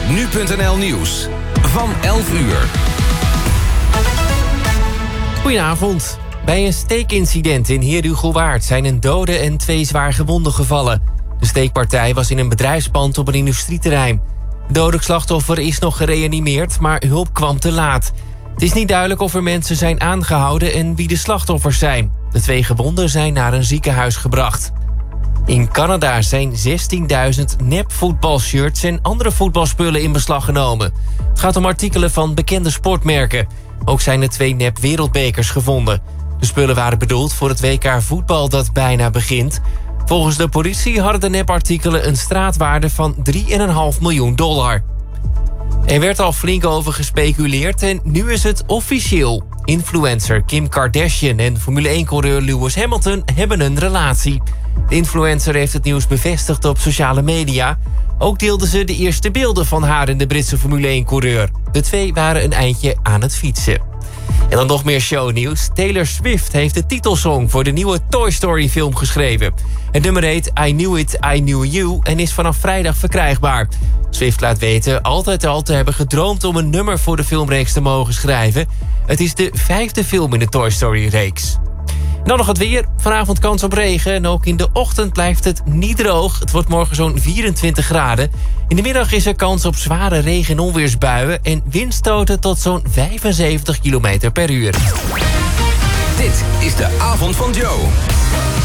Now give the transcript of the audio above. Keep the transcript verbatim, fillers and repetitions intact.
nu punt n l nieuws van elf uur. Goedenavond. Bij een steekincident in Heerhugowaard zijn een dode en twee zwaar gewonden gevallen. De steekpartij was in een bedrijfspand op een industrieterrein. Het dodelijk slachtoffer is nog gereanimeerd, maar hulp kwam te laat. Het is niet duidelijk of er mensen zijn aangehouden en wie de slachtoffers zijn. De twee gewonden zijn naar een ziekenhuis gebracht. In Canada zijn zestienduizend nepvoetbalshirts en andere voetbalspullen in beslag genomen. Het gaat om artikelen van bekende sportmerken. Ook zijn er twee nep-wereldbekers gevonden. De spullen waren bedoeld voor het W K voetbal dat bijna begint. Volgens de politie hadden de nepartikelen een straatwaarde van drie komma vijf miljoen dollar. Er werd al flink over gespeculeerd en nu is het officieel. Influencer Kim Kardashian en Formule één-coureur Lewis Hamilton hebben een relatie. De influencer heeft het nieuws bevestigd op sociale media. Ook deelden ze de eerste beelden van haar en de Britse Formule één-coureur. De twee waren een eindje aan het fietsen. En dan nog meer shownieuws. Taylor Swift heeft de titelsong voor de nieuwe Toy Story film geschreven. Het nummer heet I Knew It, I Knew You en is vanaf vrijdag verkrijgbaar. Swift laat weten altijd al te hebben gedroomd om een nummer voor de filmreeks te mogen schrijven. Het is de vijfde film in de Toy Story-reeks. En dan nog het weer. Vanavond kans op regen en ook in de ochtend blijft het niet droog. Het wordt morgen zo'n vierentwintig graden. In de middag is er kans op zware regen- en onweersbuien en windstoten tot zo'n vijfenzeventig kilometer per uur. Dit is de avond van Joe.